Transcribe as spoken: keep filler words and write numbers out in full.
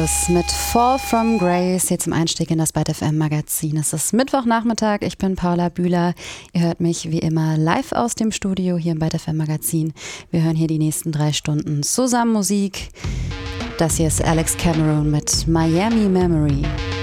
Rose mit Fall from Grace hier zum Einstieg in das Byte F M Magazin. Es ist Mittwochnachmittag, ich bin Paula Bühler. Ihr hört mich wie immer live aus dem Studio hier im Byte F M Magazin. Wir hören hier die nächsten drei Stunden zusammen Musik. Das hier ist Alex Cameron mit Miami Memory.